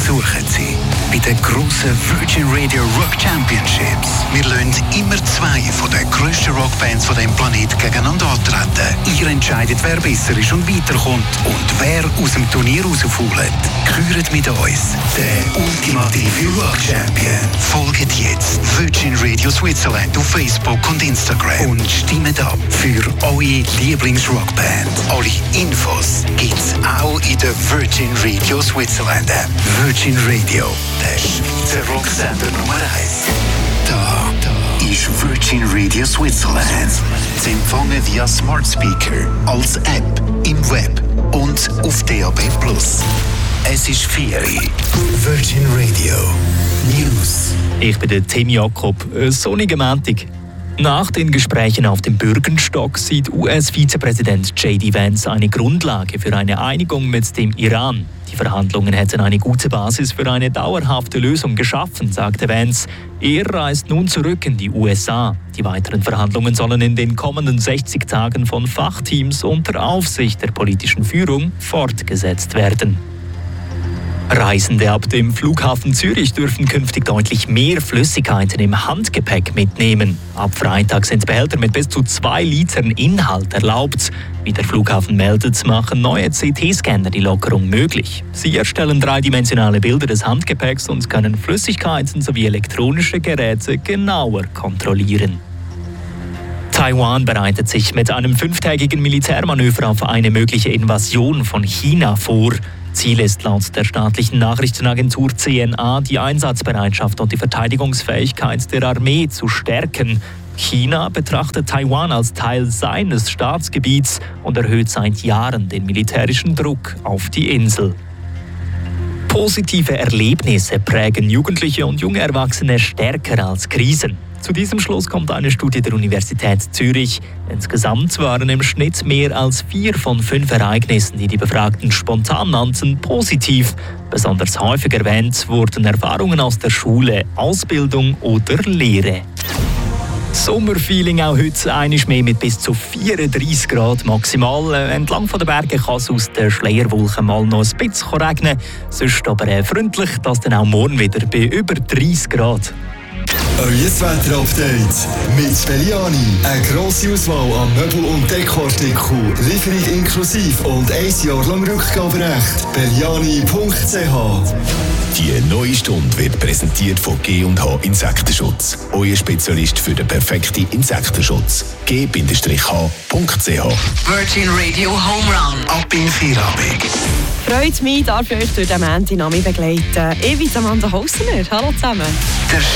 suchen Sie. Bei den grossen Virgin Radio Rock Championships. Wir lassen immer zwei von den grössten Rockbands von diesem Planeten gegeneinander antreten. Ihr entscheidet, wer besser ist und weiterkommt und wer aus dem Turnier rausfällt. Gehört mit uns, der ultimative Rock Champion. Folgt jetzt Virgin Radio Switzerland auf Facebook und Instagram und stimmt ab für eure Lieblingsrockband. Alle Infos gibt's auch in der Virgin Radio Switzerland App. Virgin Radio, der Schweizer Rocksender Nummer 1. Da ist Virgin Radio Switzerland. Zu empfangen via Smart Speaker, als App, im Web und auf DAB+. Es ist 4 Virgin Radio News. Ich bin der Tim Jakob. Sonnige Montag. Nach den Gesprächen auf dem Bürgenstock sieht US-Vizepräsident J.D. Vance eine Grundlage für eine Einigung mit dem Iran. Die Verhandlungen hätten eine gute Basis für eine dauerhafte Lösung geschaffen, sagte Vance. Er reist nun zurück in die USA. Die weiteren Verhandlungen sollen in den kommenden 60 Tagen von Fachteams unter Aufsicht der politischen Führung fortgesetzt werden. Reisende ab dem Flughafen Zürich dürfen künftig deutlich mehr Flüssigkeiten im Handgepäck mitnehmen. Ab Freitag sind Behälter mit bis zu 2 Litern Inhalt erlaubt. Wie der Flughafen meldet, machen neue CT-Scanner die Lockerung möglich. Sie erstellen dreidimensionale Bilder des Handgepäcks und können Flüssigkeiten sowie elektronische Geräte genauer kontrollieren. Taiwan bereitet sich mit einem 5-tägigen Militärmanöver auf eine mögliche Invasion von China vor. Ziel ist laut der staatlichen Nachrichtenagentur CNA, die Einsatzbereitschaft und die Verteidigungsfähigkeit der Armee zu stärken. China betrachtet Taiwan als Teil seines Staatsgebiets und erhöht seit Jahren den militärischen Druck auf die Insel. Positive Erlebnisse prägen Jugendliche und junge Erwachsene stärker als Krisen. Zu diesem Schluss kommt eine Studie der Universität Zürich. Insgesamt waren im Schnitt mehr als 4 von 5 Ereignissen, die die Befragten spontan nannten, positiv. Besonders häufig erwähnt wurden Erfahrungen aus der Schule, Ausbildung oder Lehre. Sommerfeeling auch heute, einmal mehr mit bis zu 34 Grad maximal. Entlang von den Bergen kann es aus den Schleierwolken mal noch ein bisschen regnen. Sonst aber freundlich, dass dann auch morgen wieder bei über 30 Grad. Euer Wetter-Update mit Belliani. Eine grosse Auswahl an Möbel- und Dekoartikeln, Lieferung inklusive und 1 Jahr lang Rückgaberecht. Belliani.ch. Die neue Stunde wird präsentiert von G&H Insektenschutz. Euer Spezialist für den perfekten Insektenschutz. G-H.ch. Virgin Radio Home Run. Ab in Feierabend. Freut mich, darf ich euch durch den Montag begleiten. Ich bin Amanda Hausner. Hallo zusammen. Der